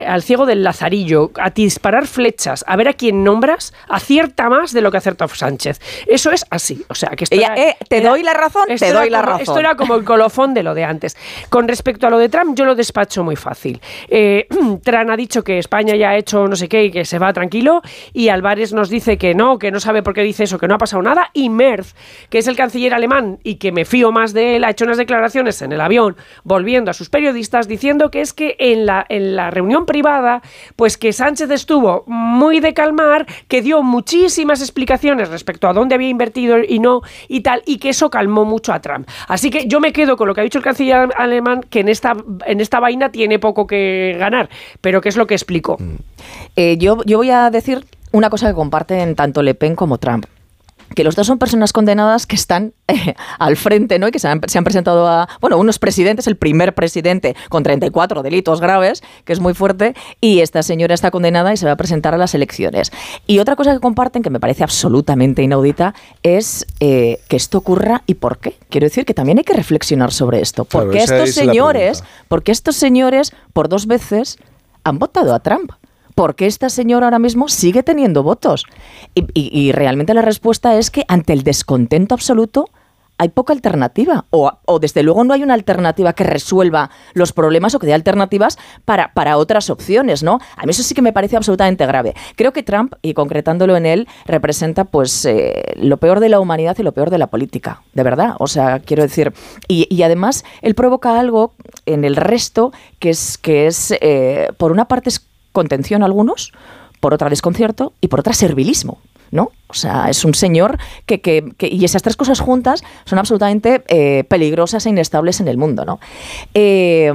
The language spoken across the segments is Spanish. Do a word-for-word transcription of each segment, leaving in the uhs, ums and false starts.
al ciego del Lazarillo, a disparar flechas, a ver a quién nombras, acierta más de lo que acertó Sánchez. Eso es así. O sea, que esto Ella, era, eh, te era, doy la razón, te doy la como, razón. Esto era como el colofón de lo de antes. Con respecto a lo de Trump, yo lo despacho muy fácil. Eh, Trump ha dicho que España ya ha hecho no sé qué y que se va tranquilo, y Álvarez nos dice que no, que no sabe por qué dice eso, que no ha pasado nada, y Merz, que es el canciller alemán y que me fío más de él, ha hecho unas declaraciones en el avión, volviendo a sus periodistas, diciendo que es que en la, en la reunión privada, pues que Sánchez estuvo muy de calmar, que dio muchísimas explicaciones respecto a dónde había invertido y no y tal, y que eso calmó mucho a Trump. Así que yo me quedo con lo que ha dicho el canciller alemán, que en esta, en esta vaina tiene poco que ganar, pero que es lo que explicó. Eh, yo, yo voy a decir una cosa que comparten tanto Le Pen como Trump, que los dos son personas condenadas que están eh, al frente, ¿no? Y que se han, se han presentado a, bueno, unos presidentes, el primer presidente con treinta y cuatro delitos graves, que es muy fuerte, y esta señora está condenada y se va a presentar a las elecciones. Y otra cosa que comparten, que me parece absolutamente inaudita, es eh, que esto ocurra y por qué. Quiero decir que también hay que reflexionar sobre esto. Claro, porque estos señores, porque estos señores por dos veces han votado a Trump. Porque esta señora ahora mismo sigue teniendo votos. Y, y, y realmente la respuesta es que ante el descontento absoluto hay poca alternativa. O, o desde luego no hay una alternativa que resuelva los problemas o que dé alternativas para, para otras opciones, ¿no? A mí eso sí que me parece absolutamente grave. Creo que Trump, y concretándolo en él, representa pues eh, lo peor de la humanidad y lo peor de la política. De verdad. O sea, quiero decir... Y, y además él provoca algo en el resto que es, que es eh, por una parte es contención a algunos, por otra desconcierto y por otra servilismo, ¿no? O sea, es un señor que... que, que y esas tres cosas juntas son absolutamente eh, peligrosas e inestables en el mundo, ¿no? Eh,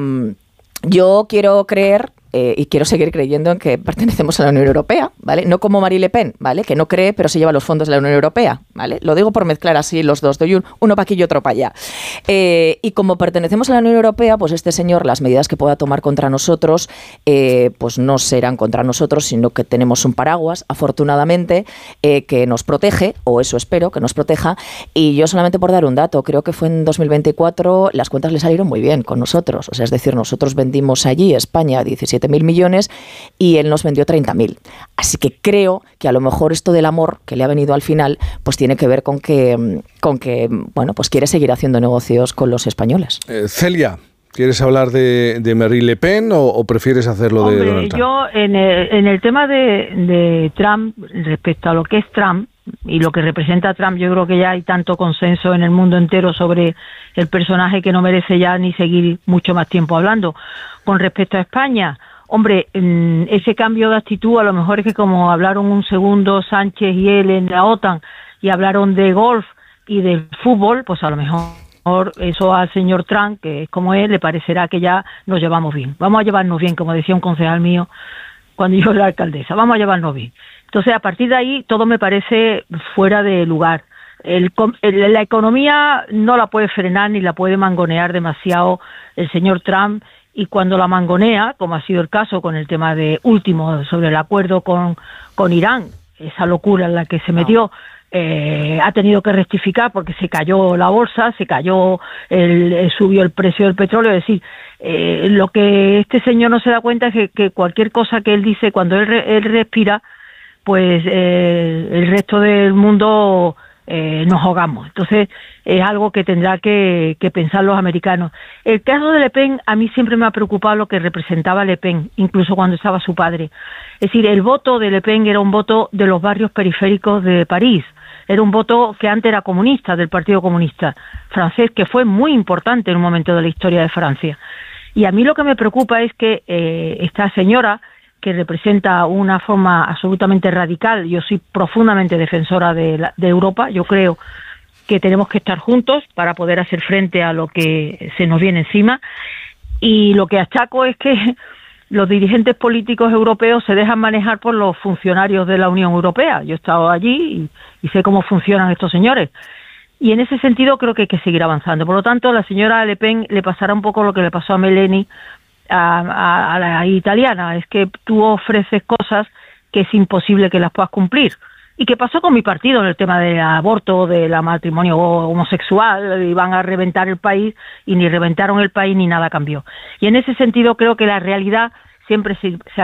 yo quiero creer... Eh, y quiero seguir creyendo en que pertenecemos a la Unión Europea, ¿vale? No como Marine Le Pen, ¿vale? Que no cree, pero se lleva los fondos de la Unión Europea, ¿vale? Lo digo por mezclar así los dos, doy un, uno para aquí y otro para allá. Eh, y como pertenecemos a la Unión Europea, pues este señor, las medidas que pueda tomar contra nosotros, eh, pues no serán contra nosotros, sino que tenemos un paraguas, afortunadamente, eh, que nos protege, o eso espero, que nos proteja. Y yo solamente por dar un dato, creo que fue en dos mil veinticuatro, las cuentas le salieron muy bien con nosotros. O sea, es decir, nosotros vendimos allí, España, diecisiete mil millones y él nos vendió treinta mil. Así que creo que a lo mejor esto del amor que le ha venido al final, pues tiene que ver con que, con que bueno, pues quiere seguir haciendo negocios con los españoles. Eh, Celia, ¿quieres hablar de, de Marine Le Pen o, o prefieres hacerlo Hombre, de Donald Trump? Yo en el, en el tema de, de Trump, respecto a lo que es Trump y lo que representa Trump, yo creo que ya hay tanto consenso en el mundo entero sobre el personaje que no merece ya ni seguir mucho más tiempo hablando. Con respecto a España, hombre, ese cambio de actitud a lo mejor es que como hablaron un segundo Sánchez y él en la OTAN y hablaron de golf y del fútbol, pues a lo mejor eso al señor Trump, que es como él, le parecerá que ya nos llevamos bien. Vamos a llevarnos bien, como decía un concejal mío cuando yo era alcaldesa, vamos a llevarnos bien. Entonces, a partir de ahí, todo me parece fuera de lugar. El, el, la economía no la puede frenar ni la puede mangonear demasiado el señor Trump, y cuando la mangonea, como ha sido el caso con el tema de último sobre el acuerdo con, con Irán, esa locura en la que se metió, eh, ha tenido que rectificar porque se cayó la bolsa, se cayó, el, subió el precio del petróleo. Es decir, eh, lo que este señor no se da cuenta es que, que cualquier cosa que él dice, cuando él, él respira, pues eh, el resto del mundo eh, nos ahogamos. Entonces es algo que tendrá que, que pensar los americanos. El caso de Le Pen, a mí siempre me ha preocupado lo que representaba Le Pen, incluso cuando estaba su padre. Es decir, el voto de Le Pen era un voto de los barrios periféricos de París, era un voto que antes era comunista, del Partido Comunista francés, que fue muy importante en un momento de la historia de Francia. Y a mí lo que me preocupa es que eh, esta señora, que representa una forma absolutamente radical, yo soy profundamente defensora de, la, de Europa, yo creo que tenemos que estar juntos para poder hacer frente a lo que se nos viene encima, y lo que achaco es que los dirigentes políticos europeos se dejan manejar por los funcionarios de la Unión Europea. Yo he estado allí y, y sé cómo funcionan estos señores, y en ese sentido creo que hay que seguir avanzando. Por lo tanto, a la señora Le Pen le pasará un poco lo que le pasó a Meloni, A, a, a la italiana, es que tú ofreces cosas que es imposible que las puedas cumplir. ¿Y qué pasó con mi partido en el tema del aborto, del matrimonio homosexual? Iban a reventar el país y ni reventaron el país ni nada cambió. Y en ese sentido creo que la realidad siempre se, se